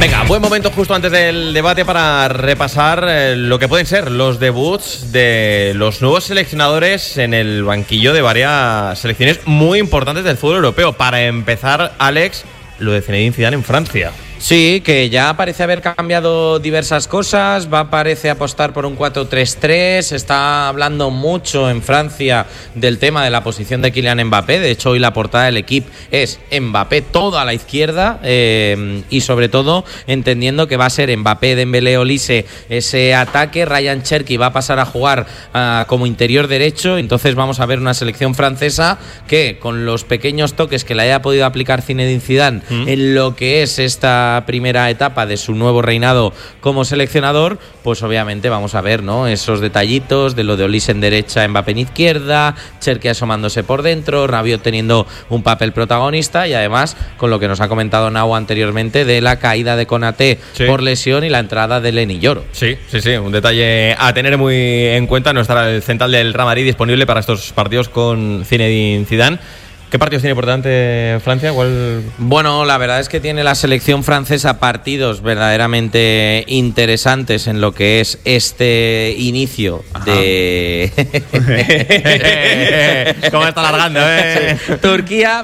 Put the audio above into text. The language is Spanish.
Venga, buen momento justo antes del debate para repasar lo que pueden ser los debuts de los nuevos seleccionadores en el banquillo de varias selecciones muy importantes del fútbol europeo. Para empezar, Alex, lo de Zinedine Zidane en Francia. Sí, que ya parece haber cambiado diversas cosas, parece apostar por un 4-3-3, se está hablando mucho en Francia del tema de la posición de Kylian Mbappé. De hecho, hoy la portada del equipo es Mbappé todo a la izquierda, y sobre todo entendiendo que va a ser Mbappé, Dembélé, Olise ese ataque. Ryan Cherki va a pasar a jugar como interior derecho. Entonces vamos a ver una selección francesa que, con los pequeños toques que le haya podido aplicar Zinedine Zidane en lo que es esta primera etapa de su nuevo reinado como seleccionador, pues obviamente vamos a ver, ¿no?, esos detallitos de lo de Olise en derecha, Mbappé en izquierda, Cherki asomándose por dentro, Rabiot teniendo un papel protagonista, y además con lo que nos ha comentado Nau anteriormente de la caída de Konaté por lesión y la entrada de Lenny Yoro. Sí, un detalle a tener muy en cuenta. No estará el central del Real Madrid disponible para estos partidos con Zinedine Zidane. ¿Qué partidos tiene por delante Francia? ¿Cuál? Bueno, la verdad es que tiene la selección francesa partidos verdaderamente interesantes en lo que es este inicio de... ¿Cómo está alargando, Turquía,